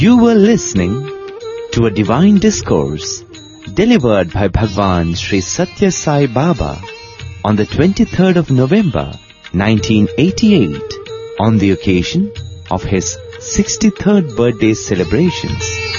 You were listening to a divine discourse delivered by Bhagwan Sri Satya Sai Baba on the 23rd of November 1988 on the occasion of his 63rd birthday celebrations.